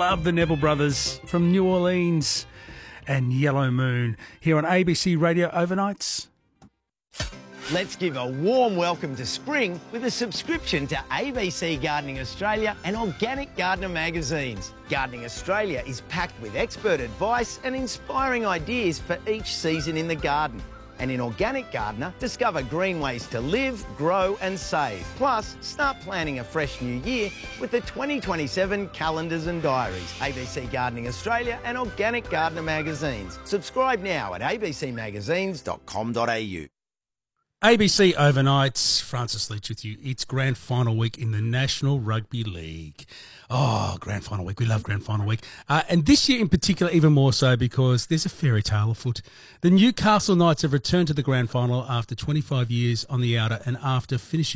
love the Neville Brothers from New Orleans and Yellow Moon here on ABC Radio Overnights. Let's give a warm welcome to spring with a subscription to ABC Gardening Australia and Organic Gardener magazines. Gardening Australia is packed with expert advice and inspiring ideas for each season in the garden. And in Organic Gardener, discover green ways to live, grow and save. Plus, start planning a fresh new year with the 2027 calendars and diaries. ABC Gardening Australia and Organic Gardener magazines. Subscribe now at abcmagazines.com.au. ABC Overnights, Francis Leach with you. It's grand final week in the National Rugby League. Oh, grand final week. We love grand final week. And this year in particular, even more so because there's a fairy tale afoot. The Newcastle Knights have returned to the grand final after 25 years on the outer and after finishing